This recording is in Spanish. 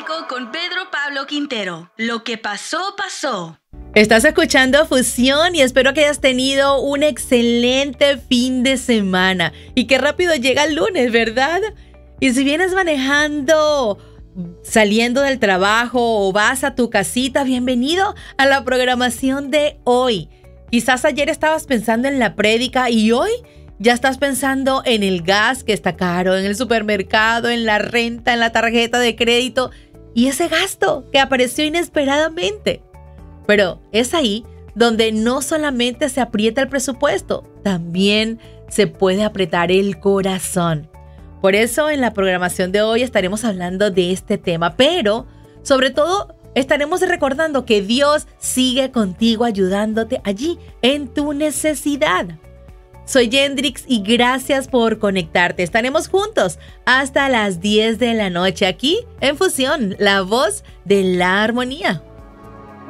Pronóstico con Pedro Pablo Quintero. Lo que pasó, pasó. Estás escuchando Fusión y espero que hayas tenido un excelente fin de semana. Y qué rápido llega el lunes, ¿verdad? Y si vienes manejando, saliendo del trabajo o vas a tu casita, bienvenido a la programación de hoy. Quizás ayer estabas pensando en la prédica y hoy ya estás pensando en el gas que está caro, en el supermercado, en la renta, en la tarjeta de crédito y ese gasto que apareció inesperadamente. Pero es ahí donde no solamente se aprieta el presupuesto, también se puede apretar el corazón. Por eso en la programación de hoy estaremos hablando de este tema, pero sobre todo estaremos recordando que Dios sigue contigo ayudándote allí en tu necesidad. Soy Yendrix y gracias por conectarte. Estaremos juntos hasta las 10 de la noche aquí en Fusión, la voz de la armonía.